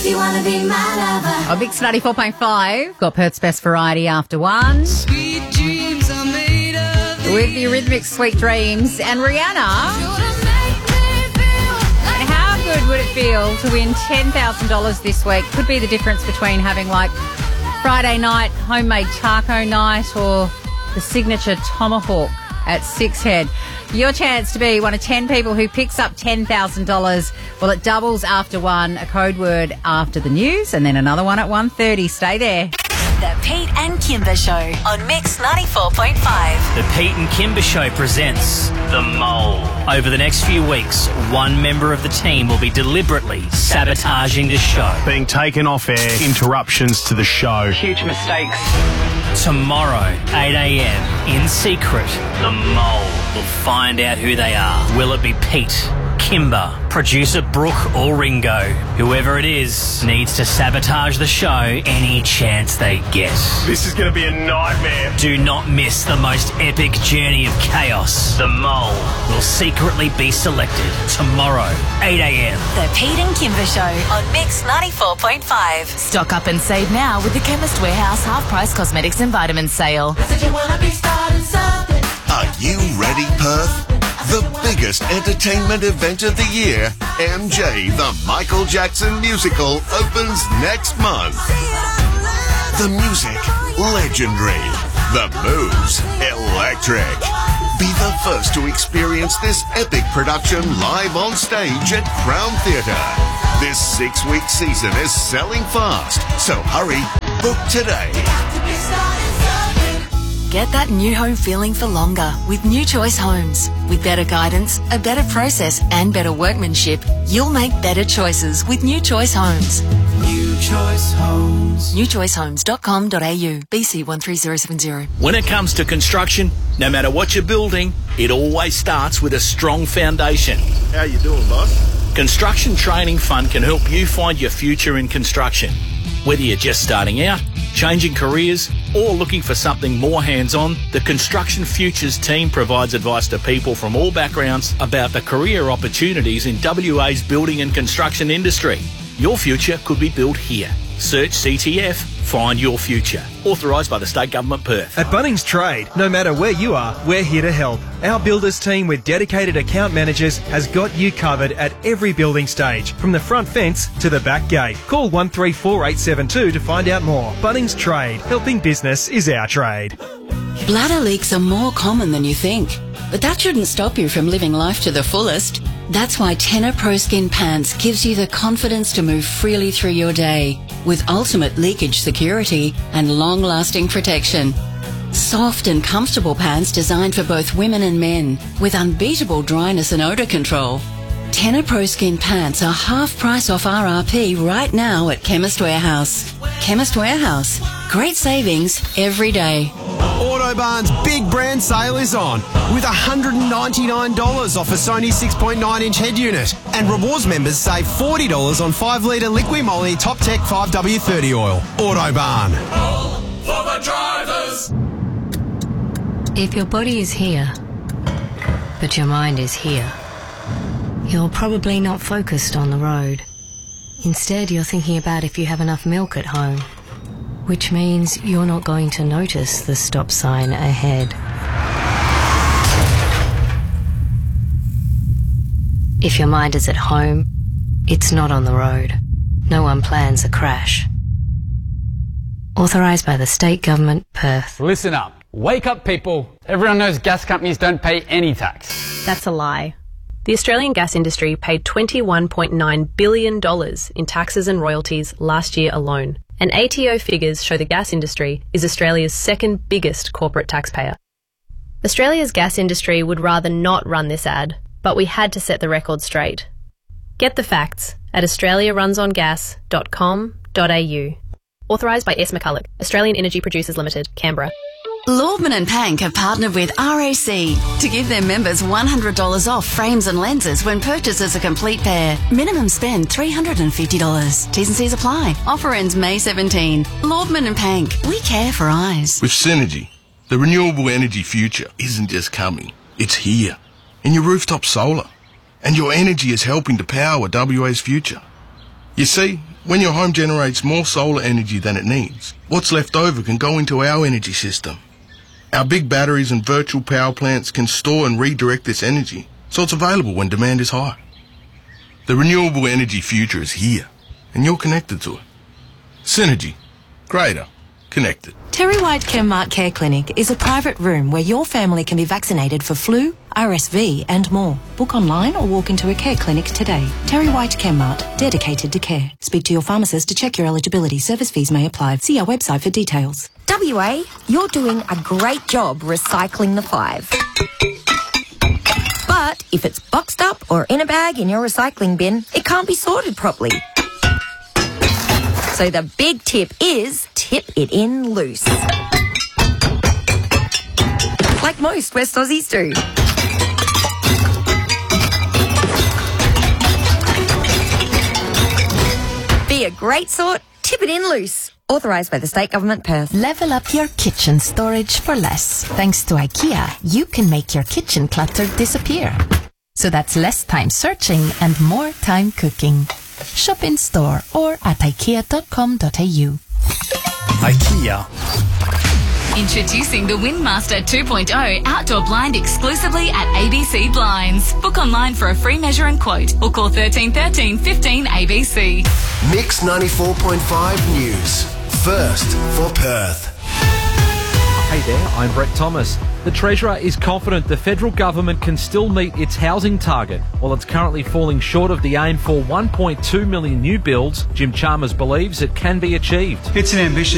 you wanna be my lover. On Mix 94.5, got Perth's Best Variety after 1. Sweet dreams are made of With the Eurythmics Sweet Dreams and Rihanna. And how good would it feel to win $10,000 this week? Could be the difference between having like Friday night homemade taco night or the signature tomahawk at Six Head. Your chance to be one of 10 people who picks up $10,000. Well, it doubles after 1, a code word after the news, and then another one at 1:30. Stay there. The Pete and Kimber Show on Mix 94.5. The Pete and Kimber Show presents The Mole. Over the next few weeks, one member of the team will be deliberately sabotaging the show. Being taken off air, interruptions to the show. Huge mistakes. Tomorrow, 8 a.m, in secret, The Mole will find out who they are. Will it be Pete, Kimber, producer Brooke or Ringo? Whoever it is needs to sabotage the show any chance they get. This is going to be a nightmare. Do not miss the most epic journey of chaos. The Mole will secretly be selected tomorrow, 8 a.m. The Pete and Kimber Show on Mix 94.5. Stock up and save now with the Chemist Warehouse half-price cosmetics and vitamins sale. Said you wanna be starting something. Are you ready, Perth? The biggest entertainment event of the year, MJ the Michael Jackson Musical, opens next month. The music, legendary. The moves, electric. Be the first to experience this epic production live on stage at Crown Theatre. This 6-week season is selling fast, so hurry, book today. Get that new home feeling for longer with New Choice Homes. With better guidance, a better process and better workmanship, you'll make better choices with New Choice Homes. New Choice Homes. newchoicehomes.com.au, BC 13070. When it comes to construction, no matter what you're building, it always starts with a strong foundation. How you doing, boss? Construction Training Fund can help you find your future in construction. Whether you're just starting out, changing careers, or looking for something more hands-on, the Construction Futures team provides advice to people from all backgrounds about the career opportunities in WA's building and construction industry. Your future could be built here. Search CTF, find your future. Authorised by the State Government Perth. At Bunnings Trade, no matter where you are, we're here to help. Our builders team with dedicated account managers has got you covered at every building stage, from the front fence to the back gate. Call 134872 to find out more. Bunnings Trade, helping business is our trade. Bladder leaks are more common than you think, but that shouldn't stop you from living life to the fullest. That's why Tenor Pro Skin Pants gives you the confidence to move freely through your day with ultimate leakage security and long-lasting protection. Soft and comfortable pants designed for both women and men with unbeatable dryness and odour control. Tenor Pro Skin Pants are half price off RRP right now at Chemist Warehouse. Chemist Warehouse. Great savings every day. Autobarn's big brand sale is on with $199 off a Sony 6.9-inch head unit, and rewards members save $40 on 5-litre Liqui-Moly Top Tech 5W30 oil. Autobarn. All for the drivers. If your body is here, but your mind is here, you're probably not focused on the road. Instead, you're thinking about if you have enough milk at home, which means you're not going to notice the stop sign ahead. If your mind is at home, it's not on the road. No one plans a crash. Authorised by the State Government, Perth. Listen up. Wake up, people. Everyone knows gas companies don't pay any tax. That's a lie. The Australian gas industry paid $21.9 billion in taxes and royalties last year alone. And ATO figures show the gas industry is Australia's second biggest corporate taxpayer. Australia's gas industry would rather not run this ad, but we had to set the record straight. Get the facts at australiarunsongas.com.au. Authorised by S. McCulloch, Australian Energy Producers Limited, Canberra. Lordman and Pank have partnered with RAC to give their members $100 off frames and lenses when purchases a complete pair. Minimum spend $350. T's and C's apply. Offer ends May 17. Lordman and Pank, we care for eyes. With Synergy, the renewable energy future isn't just coming, it's here. In your rooftop solar. And your energy is helping to power WA's future. You see, When your home generates more solar energy than it needs, what's left over can go into our energy system. Our big batteries and virtual power plants can store and redirect this energy, so it's available when demand is high. The renewable energy future is here, and you're connected to it. Synergy. Greater. Connected. Terry White Chemmart Care Clinic is a private room where your family can be vaccinated for flu, RSV and more. Book online or walk into a care clinic today. Terry White Chemmart, dedicated to care. Speak to your pharmacist to check your eligibility. Service fees may apply. See our website for details. WA, you're doing a great job recycling the 5. But if it's boxed up or in a bag in your recycling bin, it can't be sorted properly. So the big tip is tip it in loose. Like most West Aussies do. Be a great sort, tip it in loose. Authorised by the State Government, Perth. Level up your kitchen storage for less. Thanks to IKEA, you can make your kitchen clutter disappear. So that's less time searching and more time cooking. Shop in store or at ikea.com.au. IKEA. Introducing the Windmaster 2.0 outdoor blind exclusively at ABC Blinds. Book online for a free measure and quote or call 1313 15 ABC. Mix 94.5 News. First for Perth. Hey there, I'm Brett Thomas. The Treasurer is confident the federal government can still meet its housing target. While it's currently falling short of the aim for 1.2 million new builds, Jim Chalmers believes it can be achieved. It's an ambitious